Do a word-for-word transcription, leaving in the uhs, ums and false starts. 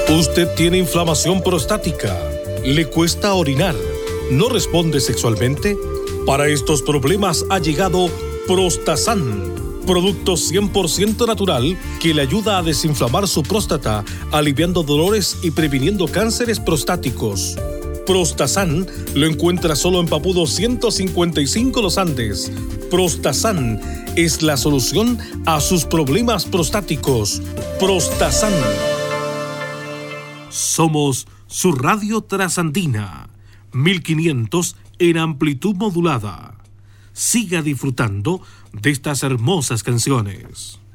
Usted tiene inflamación prostática, le cuesta orinar, no responde sexualmente. Para estos problemas ha llegado Prostasan, producto cien por ciento natural que le ayuda a desinflamar su próstata, aliviando dolores y previniendo cánceres prostáticos. Prostasan lo encuentra solo en Papudo ciento cincuenta y cinco Los Andes. Prostasan es la solución a sus problemas prostáticos. Prostasan. Somos su radio trasandina, mil quinientos en amplitud modulada. Siga disfrutando de estas hermosas canciones.